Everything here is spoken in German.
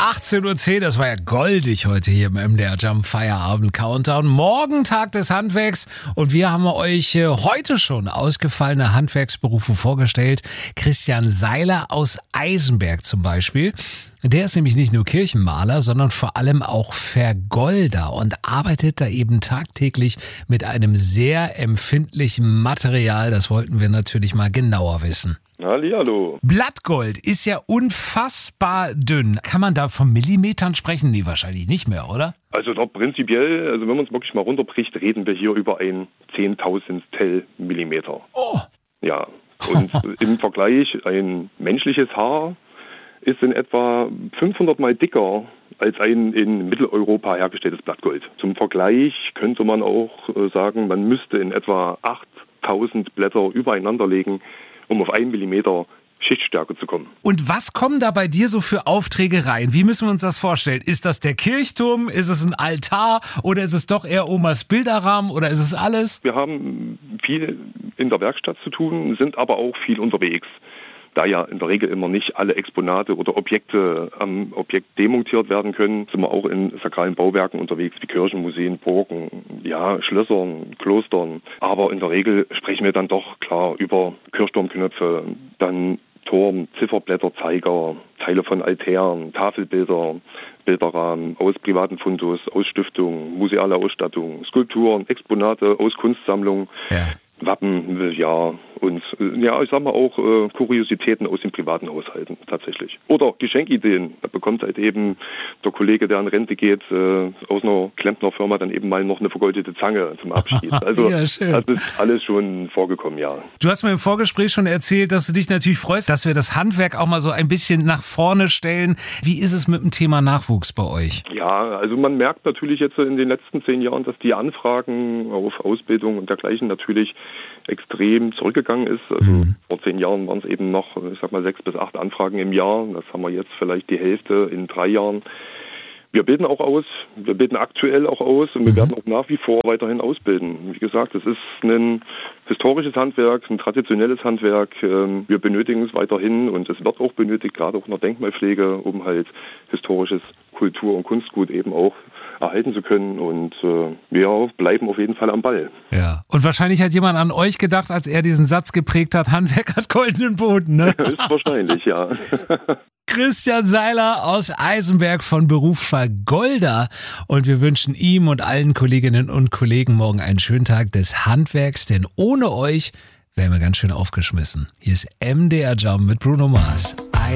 18:10 Uhr, das war ja goldig heute hier im MDR Jump Feierabend Countdown. Morgen Tag des Handwerks und wir haben euch heute schon ausgefallene Handwerksberufe vorgestellt. Christian Seiler aus Eisenberg zum Beispiel. Der ist nämlich nicht nur Kirchenmaler, sondern vor allem auch Vergolder und arbeitet da eben tagtäglich mit einem sehr empfindlichen Material. Das wollten wir natürlich mal genauer wissen. Hallihallo. Blattgold ist ja unfassbar dünn. Kann man da von Millimetern sprechen? Nee, wahrscheinlich nicht mehr, oder? Also doch prinzipiell, wenn man es wirklich mal runterbricht, reden wir hier über ein 10.000stel Millimeter. Oh! Ja, und im Vergleich, ein menschliches Haar ist in etwa 500 Mal dicker als ein in Mitteleuropa hergestelltes Blattgold. Zum Vergleich könnte man auch sagen, man müsste in etwa 8.000 Blätter übereinander legen, um auf 1 Millimeter Schichtstärke zu kommen. Und was kommen da bei dir so für Aufträge rein? Wie müssen wir uns das vorstellen? Ist das der Kirchturm? Ist es ein Altar? Oder ist es doch eher Omas Bilderrahmen? Oder ist es alles? Wir haben viel in der Werkstatt zu tun, sind aber auch viel unterwegs. Da ja in der Regel immer nicht alle Exponate oder Objekte am Objekt demontiert werden können, sind wir auch in sakralen Bauwerken unterwegs, wie Kirchen, Museen, Burgen, ja, Schlössern, Klostern. Aber in der Regel sprechen wir dann doch klar über Kirchturmknöpfe, dann Turm, Zifferblätter, Zeiger, Teile von Altären, Tafelbilder, Bilderrahmen aus privaten Fundus, aus Stiftungen, museale Ausstattung, Skulpturen, Exponate aus Kunstsammlungen. Ja. Wappen, ja, und ja, ich sag mal auch Kuriositäten aus den privaten Haushalten tatsächlich. Oder Geschenkideen. Da bekommt halt eben der Kollege, der in Rente geht, aus einer Klempnerfirma dann eben mal noch eine vergoldete Zange zum Abschied. Also ja, schön. Das ist alles schon vorgekommen, ja. Du hast mir im Vorgespräch schon erzählt, dass du dich natürlich freust, dass wir das Handwerk auch mal so ein bisschen nach vorne stellen. Wie ist es mit dem Thema Nachwuchs bei euch? Ja, also man merkt natürlich jetzt in den letzten 10 Jahren, dass die Anfragen auf Ausbildung und dergleichen natürlich extrem zurückgegangen ist. Also vor 10 Jahren waren es eben noch, ich sag mal, 6 bis 8 Anfragen im Jahr. Das haben wir jetzt vielleicht die Hälfte in 3 Jahren. Wir bilden auch aus, wir bilden aktuell auch aus und wir werden auch nach wie vor weiterhin ausbilden. Wie gesagt, es ist ein historisches Handwerk, ein traditionelles Handwerk. Wir benötigen es weiterhin und es wird auch benötigt, gerade auch in der Denkmalpflege, um halt historisches Kultur- und Kunstgut eben auch erhalten zu können und wir bleiben auf jeden Fall am Ball. Ja, und wahrscheinlich hat jemand an euch gedacht, als er diesen Satz geprägt hat, Handwerk hat goldenen Boden, ne? Ist wahrscheinlich, ja. Christian Seiler aus Eisenberg von Beruf Vergolder und wir wünschen ihm und allen Kolleginnen und Kollegen morgen einen schönen Tag des Handwerks, denn ohne euch wären wir ganz schön aufgeschmissen. Hier ist MDR Jump mit Bruno Mars.